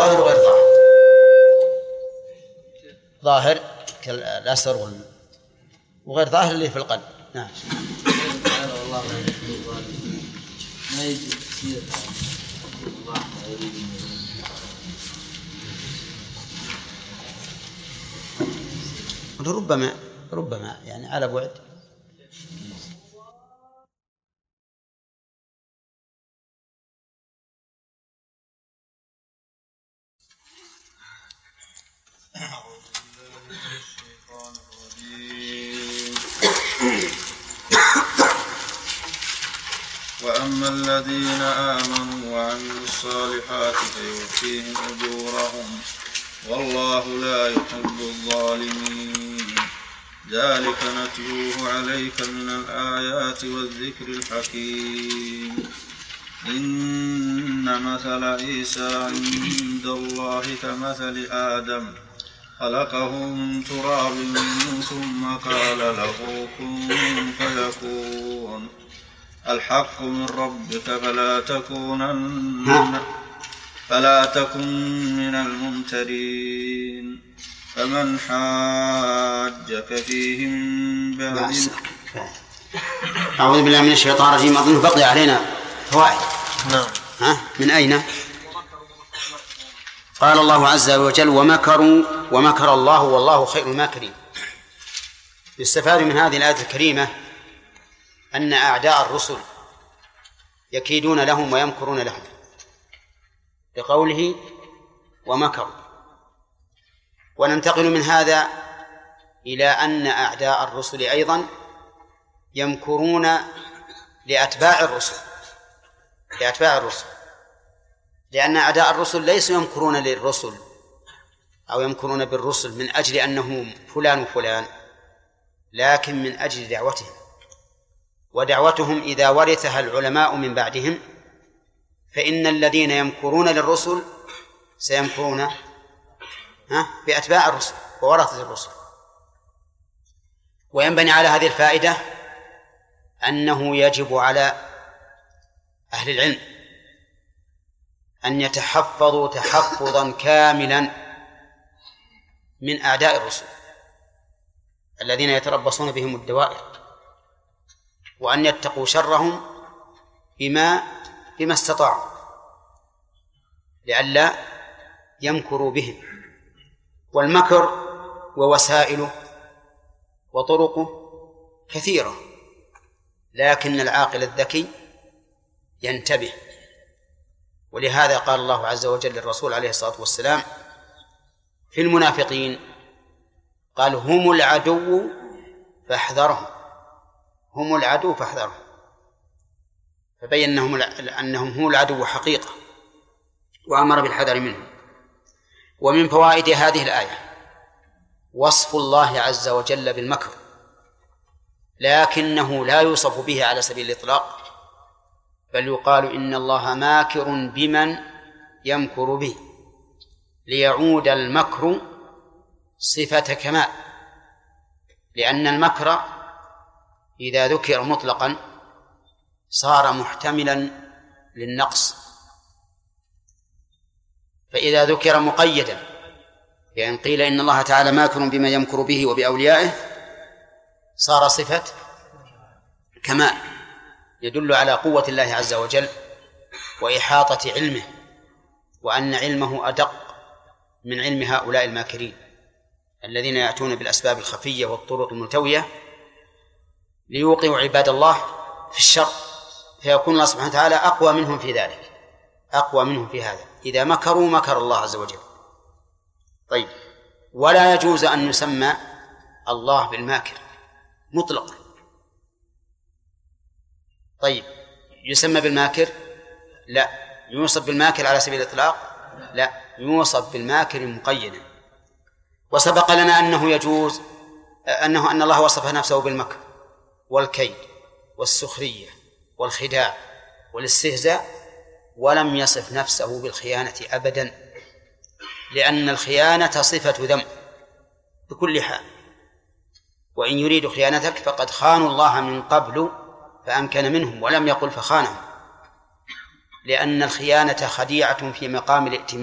ظاهر وغير ظاهر. ظاهر كالأسر وغير ظاهر اللي في القلب. نعم. والله ما يجب سيرة الله ربما يعني على بعد. وأما الذين آمنوا وعملوا الصالحات فيوفيهم أجورهم والله لا يحب الظالمين. ذلك نتلوه عليك من الآيات والذكر الحكيم. إن مثل عيسى عند الله كمثل آدم خلقه من تراب ثم قال له كن فيكون. الحق من ربك فلا تكن من الممترين. فمن حاجك فيه من بعد. أعوذ بالله من الشيطان الرجيم. أظن بقي علينا فوائد. نعم. من أين؟ قال الله عز وجل ومكر الله والله خير الماكرين. يستفاد من هذه الآية الكريمة أن أعداء الرسل يكيدون لهم ويمكرون لهم بقوله ومكروا. وننتقل من هذا إلى أن أعداء الرسل أيضا يمكرون لأتباع الرسل لأن أعداء الرسل ليسوا يمكرون للرسل أو يمكرون بالرسل من أجل أنهم فلان وفلان، لكن من أجل دعوتهم، ودعوتهم إذا ورثها العلماء من بعدهم فإن الذين يمكرون للرسل سيمكرون بأتباع الرسل وورثة الرسل. وينبني على هذه الفائدة أنه يجب على أهل العلم أن يتحفظوا تحفظا كاملا من أعداء الرسل الذين يتربصون بهم الدوائر، وأن يتقوا شرهم بما استطاعوا لئلا يمكروا بهم. والمكر ووسائله وطرقه كثيرة، لكن العاقل الذكي ينتبه. ولهذا قال الله عز وجل للرسول عليه الصلاة والسلام في المنافقين قال هم العدو فاحذرهم، هم العدو فاحذرهم، فبين أنهم هم العدو حقيقة وأمر بالحذر منهم. ومن فوائد هذه الآية وصف الله عز وجل بالمكر، لكنه لا يوصف به على سبيل الإطلاق، بل يقال إن الله ماكر بمن يمكر به، ليعود المكر صفة كمال، لأن المكر إذا ذكر مطلقا صار محتملا للنقص، فإذا ذكر مقيدا يعني قيل إن الله تعالى ماكر بما يمكر به وبأوليائه صار صفة كمال، يدل على قوة الله عز وجل وإحاطة علمه، وأن علمه أدق من علم هؤلاء الماكرين الذين يأتون بالأسباب الخفية والطرق الملتوية ليوقعوا عباد الله في الشر، فيكون الله سبحانه وتعالى أقوى منهم في ذلك، أقوى منهم في هذا إذا مكروا مكر الله عز وجل. طيب، ولا يجوز أن يسمى الله بالماكر مطلقا. طيب، يسمى بالماكر؟ لا. يوصف بالماكر على سبيل الإطلاق؟ لا، يوصف بالماكر مقيدا. وسبق لنا أنه يجوز أن الله وصف نفسه بالمكر والكيد والسخرية والخداع والاستهزاء، ولم يصف نفسه بالخيانة أبدا، لأن الخيانة صفة ذم بكل حال، وإن يريد خيانتك فقد خانوا الله من قبل فأمكن منهم، ولم يقل فخانهم، لأن الخيانة خديعة في مقام الائتمان.